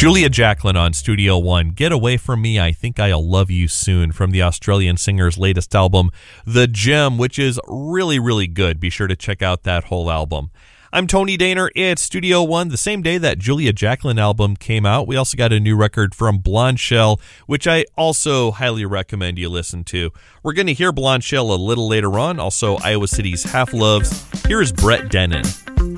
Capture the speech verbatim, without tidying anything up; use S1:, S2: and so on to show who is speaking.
S1: Julia Jacklin on Studio One. Get Away From Me, I Think I'll Love You Soon, from the Australian singer's latest album, The Gem, which is really, really good. Be sure to check out that whole album. I'm Tony Daner. It's Studio One. The same day that Julia Jacklin album came out, we also got a new record from Blonde Shell, which I also highly recommend you listen to. We're going to hear Blonde Shell a little later on. Also, Iowa City's Half Loves. Here is Brett Dennen.